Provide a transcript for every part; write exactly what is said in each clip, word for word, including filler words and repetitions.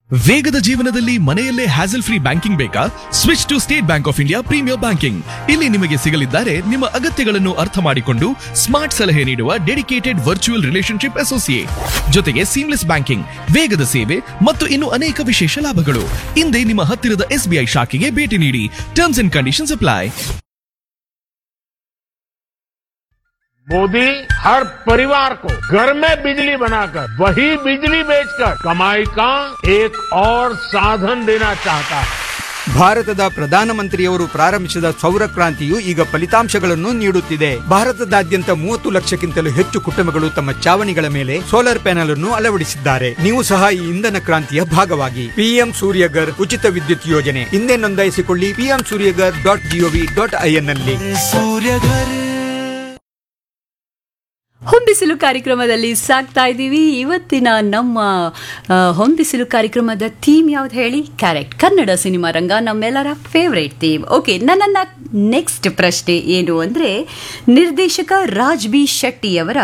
ವೇಗದ ಜೀವನದಲ್ಲಿ ಮನೆಯಲ್ಲೇ ಹ್ಯಾಸಲ್ ಫ್ರೀ ಬ್ಯಾಂಕಿಂಗ್ ಬೇಕಾ? Switch to state bank of India premier banking. ಇಲ್ಲಿ ನಿಮಗೆ ಸಿಗಲಿದ್ದಾರೆ ನಿಮ್ಮ ಅಗತ್ಯಗಳನ್ನು ಅರ್ಥ ಮಾಡಿಕೊಂಡು ಸ್ಮಾರ್ಟ್ ಸಲಹೆ ನೀಡುವ ಡೆಡಿಕೇಟೆಡ್ ವರ್ಚುವಲ್ ರಿಲೇಶನ್ಶಿಪ್ ಅಸೋಸಿಯೇಟ್, ಜೊತೆಗೆ ಸೀಮ್ಲೆಸ್ ಬ್ಯಾಂಕಿಂಗ್, ವೇಗದ ಸೇವೆ ಮತ್ತು ಇನ್ನು ಅನೇಕ ವಿಶೇಷ ಲಾಭಗಳು. ಇಂದೇ ನಿಮ್ಮ ಹತ್ತಿರದ ಎಸ್ಬಿಐ ಶಾಖೆಗೆ ಭೇಟಿ ನೀಡಿ. Terms and conditions apply. Modi हर परिवार को घर में बिजली बनाकर वही बिजली बेचकर कमाई का एक और साधन देना चाहता है. ಭಾರತದ ಪ್ರಧಾನಮಂತ್ರಿಯವರು ಪ್ರಾರಂಭಿಸಿದ ಸೌರ ಕ್ರಾಂತಿಯು ಈಗ ಫಲಿತಾಂಶಗಳನ್ನು ನೀಡುತ್ತಿದೆ. ಭಾರತದಾದ್ಯಂತ ಮೂವತ್ತು ಲಕ್ಷಕ್ಕಿಂತಲೂ ಹೆಚ್ಚು ಕುಟುಂಬಗಳು ತಮ್ಮ ಚಾವಣಿಗಳ ಮೇಲೆ ಸೋಲಾರ್ ಪ್ಯಾನೆಲ್ ಅನ್ನು ಅಳವಡಿಸಿದ್ದಾರೆ. ನೀವು ಸಹ ಈ ಇಂಧನ ಕ್ರಾಂತಿಯ ಭಾಗವಾಗಿ. ಪಿಎಂ ಸೂರ್ಯಗರ್ ಉಚಿತ ವಿದ್ಯುತ್ ಯೋಜನೆ ಹಿಂದೆ ನೋಂದಾಯಿಸಿಕೊಳ್ಳಿ. PM Surya Ghar dot gov dot IN ನಲ್ಲಿ. ಹೊಂಬಿಸಿಲು ಕಾರ್ಯಕ್ರಮದಲ್ಲಿ ಸಾಕ್ತಾ ಇದ್ದೀವಿ. ಇವತ್ತಿನ ನಮ್ಮ ಹೊಂಬಿಸಿಲು ಕಾರ್ಯಕ್ರಮದ ಥೀಮ್ ಯಾವ್ದು ಹೇಳಿ? ಕರೆಕ್ಟ್, ಕನ್ನಡ ಸಿನಿಮಾ ರಂಗ, ನಮ್ಮೆಲ್ಲರ ಫೇವ್ರೇಟ್ ಥೀಮ್. ಓಕೆ, ನನ್ನ ನೆಕ್ಸ್ಟ್ ಪ್ರಶ್ನೆ ಏನು ಅಂದರೆ, ನಿರ್ದೇಶಕ ರಾಜ್ ಬಿ ಶೆಟ್ಟಿಯವರ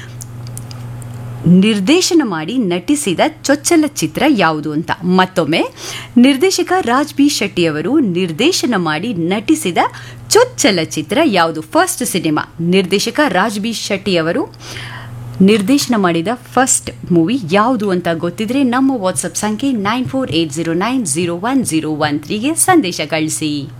ನಿರ್ದೇಶನ ಮಾಡಿ ನಟಿಸಿದ ಚೊಚ್ಚಲ ಚಿತ್ರ ಯಾವುದು ಅಂತ. ಮತ್ತೊಮ್ಮೆ, ನಿರ್ದೇಶಕ ರಾಜ್ ಬಿ ಶೆಟ್ಟಿಯವರು ನಿರ್ದೇಶನ ಮಾಡಿ ನಟಿಸಿದ ಚೊಚ್ಚಲ ಚಿತ್ರ ಯಾವುದು? First cinema. ನಿರ್ದೇಶಕ ರಾಜ್ ಬಿ ಶೆಟ್ಟಿಯವರು ನಿರ್ದೇಶನ ಮಾಡಿದ ಫಸ್ಟ್ ಮೂವಿ ಯಾವುದು ಅಂತ ಗೊತ್ತಿದ್ರೆ ನಮ್ಮ ವಾಟ್ಸಪ್ ಸಂಖ್ಯೆ nine four eight zero nine zero one zero one ತ್ರೀಗೆ ಸಂದೇಶ ಕಳಿಸಿ.